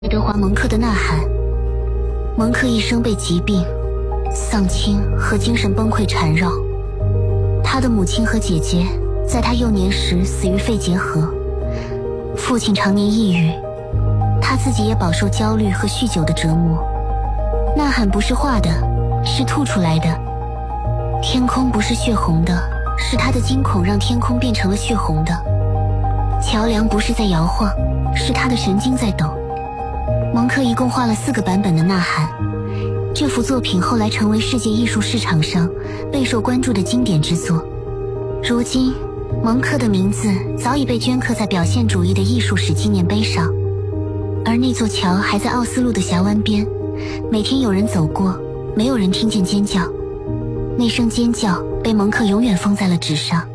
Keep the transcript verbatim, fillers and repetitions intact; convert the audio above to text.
德华·蒙克的《呐喊》。蒙克一生被疾病、丧亲和精神崩溃缠绕，他的母亲和姐姐在他幼年时死于肺结核，父亲常年抑郁，他自己也饱受焦虑和酗酒的折磨。呐喊不是画的，是吐出来的。天空不是血红的，是他的惊恐让天空变成了血红的。桥梁不是在摇晃，是他的神经在抖。蒙克一共画了四个版本的《呐喊》，这幅作品后来成为世界艺术市场上备受关注的经典之作。如今，蒙克的名字早已被镌刻在表现主义的艺术史纪念碑上，而那座桥还在奥斯陆的峡湾边，每天有人走过，没有人听见尖叫。那声尖叫被蒙克永远封在了纸上。